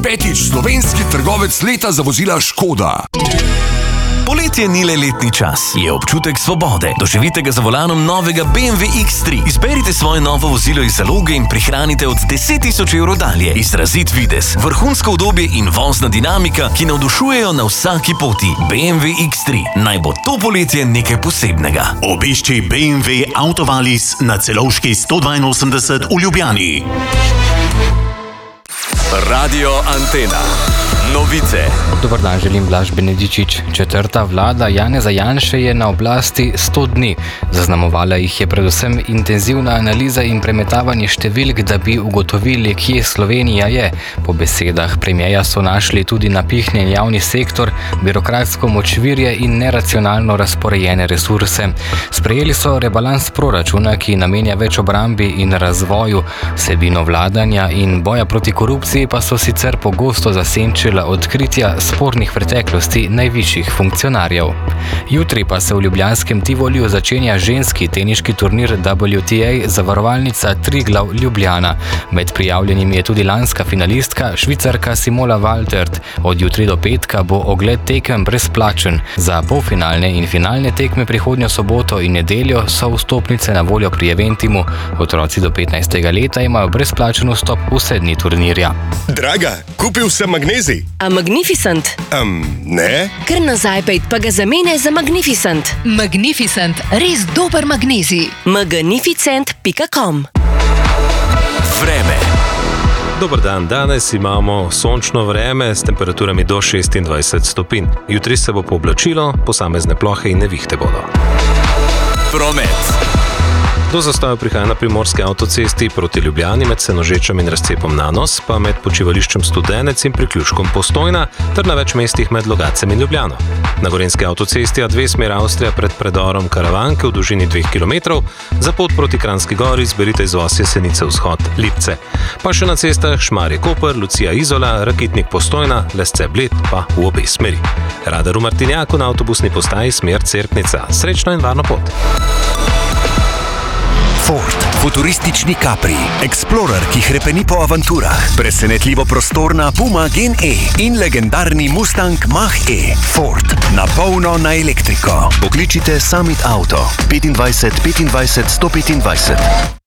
Petič slovenski trgovec leta za vozila Škoda. Poletje ni le letni čas, je občutek svobode. Doživite ga za volanom novega BMW X3. Izberite svoje novo vozilo iz zaloge in prihranite od 10.000 evrov dalje. Izrazit videz, vrhunsko udobje in vozna dinamika, ki navdušujejo na vsaki poti. BMW X3. Naj bo to poletje nekaj posebnega. Obišči BMW Autovalis na Celovški 182 v Ljubljani. Radio Antena. Novice. Dobar dan, želim Blaž Benedičič. Četrta vlada Janeza Janše je na oblasti 100 dni. Zaznamovala jih je predvsem intenzivna analiza in premetavanje številk, da bi ugotovili, kje Slovenija je. Po besedah premierja so našli tudi napihnjen javni sektor, birokratsko močvirje in neracionalno razporejene resurse. Sprejeli so rebalans proračuna, ki namenja več obrambi in razvoju. Vsebino vladanja in boja proti korupciji pa so sicer pogosto zasenčila odkritja spornih preteklosti najvišjih funkcionarjev. Jutri pa se v ljubljanskem Tivoliju začenja ženski teniški turnir WTA Zavarovalnica Triglav Ljubljana. Med prijavljenimi je tudi lanska finalistka, Švicarka Simona Waltert. Od jutri do petka bo ogled tekem brezplačen. Za polfinalne in finalne tekme prihodnjo soboto in nedeljo so vstopnice na voljo pri Eventimu. Otroci do 15. leta imajo brezplačen vstop vse dni turnirja. Draga, kupil sem magnezij. A Magnificent? Ne. Kar nazaj pejt pa ga zamene za Magnificent. Magnificent, res dober magnezij. Magnificent.com. Vreme. Dobar dan, danes imamo sončno vreme s temperaturami do 26 stopinj. Jutri se bo pooblačilo, posamezne plohe in nevihte bodo. Promet. Do zastoja prihaja na primorski avtocesti proti Ljubljani med Senožečem in razcepom Nanos, pa med počivališčem Studenec in priključkom Postojna, ter na več mestih med Logacem in Ljubljano. Na gorenjski avtocesti A2 smer Avstrija pred predorom Karavanke v dolžini 2 km, za pot proti Kranjski Gori izberite izvoz Jesenice vzhod Lipce. Pa še na cestah Šmarje-Koper, Lucija-Izola, Rakitnik Postojna, Lesce-Bled pa v obe smeri. Radar v Martinjaku na avtobusni postaji smer Cerknica. Srečno in varno pot. Ford, futuristični Capri, Explorer, ki hrepeni po avanturah, presenetljivo prostorna Puma Gen E in legendarni Mustang Mach-E. Ford, na polno na elektriko. Pokličite Summit Auto 25 25 125.